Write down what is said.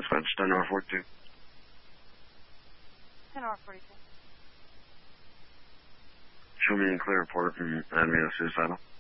dispatch 10-42. 10-42. Show me a clear report and add me a suicidal.